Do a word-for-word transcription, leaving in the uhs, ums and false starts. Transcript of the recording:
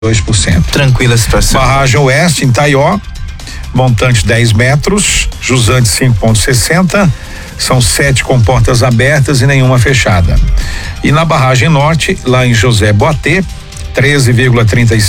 dois por cento. Tranquila a situação. Barragem Oeste, em Taió, montante dez metros, jusante cinco ponto sessenta, são sete com portas abertas e nenhuma fechada. E na barragem Norte, lá em José Boatê, treze vírgula trinta e